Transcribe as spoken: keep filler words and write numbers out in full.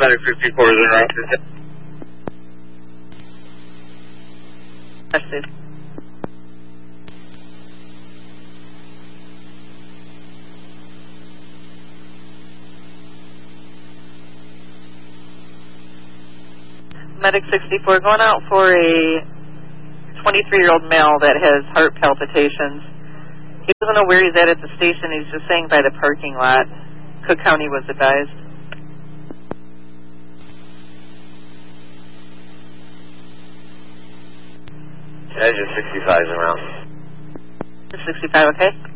Medic sixty-four is in route. Yes, please. Medic sixty-four, going out for a twenty-three-year-old male that has heart palpitations. He doesn't know where he's at at the station. He's just saying by the parking lot. Cook County was advised. Edge sixty-five is around. sixty-five, okay?